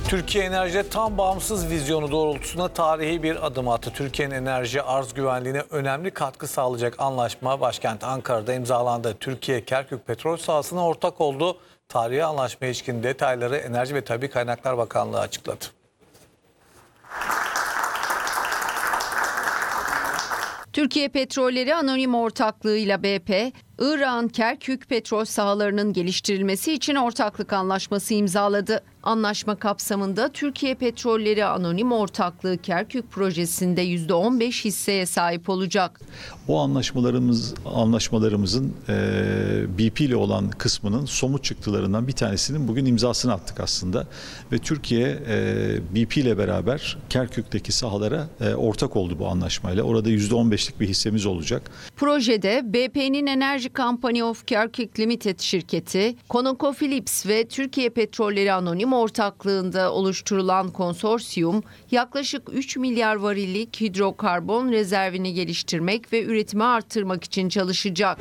Türkiye Enerji'de tam bağımsız vizyonu doğrultusunda tarihi bir adım attı. Türkiye'nin enerji arz güvenliğine önemli katkı sağlayacak anlaşma başkent Ankara'da imzalandı. Türkiye Kerkük petrol sahasına ortak oldu. Tarihi anlaşmaya ilişkin detayları Enerji ve Tabii Kaynaklar Bakanlığı açıkladı. Türkiye Petrolleri Anonim Ortaklığı'yla BP, Irak'ın Kerkük petrol sahalarının geliştirilmesi için ortaklık anlaşması imzaladı. Anlaşma kapsamında Türkiye Petrolleri Anonim Ortaklığı Kerkük projesinde %15 hisseye sahip olacak. O anlaşmalarımızın BP ile olan kısmının somut çıktılarından bir tanesinin bugün imzasını attık aslında. Ve Türkiye BP ile beraber Kerkük'teki sahalara ortak oldu bu anlaşmayla. Orada %15'lik bir hissemiz olacak. Projede BP'nin Energy Company of Kerkük Limited şirketi, ConocoPhillips ve Türkiye Petrolleri Anonim Ortaklığı'nda oluşturulan konsorsiyum yaklaşık 3 milyar varillik hidrokarbon rezervini geliştirmek ve üretimi arttırmak için çalışacak.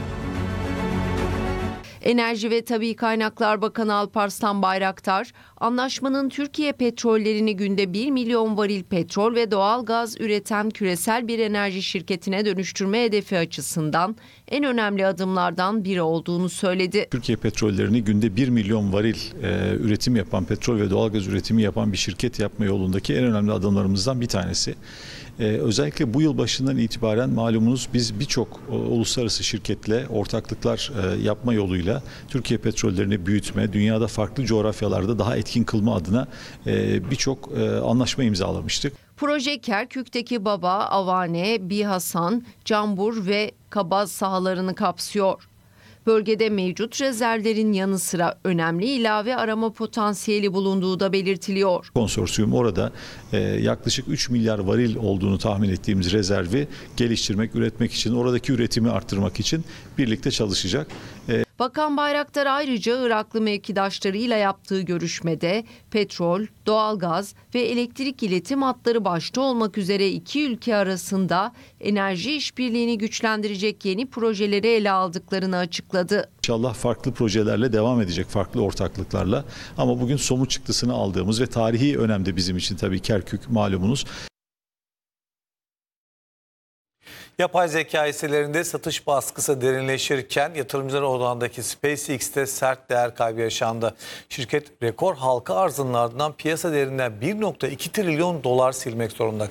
Enerji ve Tabii Kaynaklar Bakanı Alparslan Bayraktar, anlaşmanın Türkiye petrollerini günde 1 milyon varil petrol ve doğal gaz üreten küresel bir enerji şirketine dönüştürme hedefi açısından en önemli adımlardan biri olduğunu söyledi. Türkiye petrollerini günde 1 milyon varil üretim yapan, petrol ve doğal gaz üretimi yapan bir şirket yapma yolundaki en önemli adımlarımızdan bir tanesi. Özellikle bu yıl başından itibaren malumunuz biz birçok uluslararası şirketle ortaklıklar yapma yoluyla Türkiye petrollerini büyütme, dünyada farklı coğrafyalarda daha etkin kılma adına birçok anlaşma imzalamıştık. Proje Kerkük'teki Baba, Avane, Bihasan, Cambur ve Kabaz sahalarını kapsıyor. Bölgede mevcut rezervlerin yanı sıra önemli ilave arama potansiyeli bulunduğu da belirtiliyor. Konsorsiyum orada yaklaşık 3 milyar varil olduğunu tahmin ettiğimiz rezervi geliştirmek, üretmek için, oradaki üretimi arttırmak için birlikte çalışacak. Bakan Bayraktar ayrıca Iraklı mevkidaşlarıyla yaptığı görüşmede petrol, doğalgaz ve elektrik iletim hatları başta olmak üzere iki ülke arasında enerji işbirliğini güçlendirecek yeni projeleri ele aldıklarını açıkladı. İnşallah farklı projelerle devam edecek, farklı ortaklıklarla, ama bugün somut çıktısını aldığımız ve tarihi önemde bizim için tabii Kerkük malumunuz. Yapay zeka hisselerinde satış baskısı derinleşirken yatırımcılar odağındaki SpaceX'te sert değer kaybı yaşandı. Şirket rekor halka arzının ardından piyasa değerinden 1,2 trilyon dolar silmek zorunda kaldı.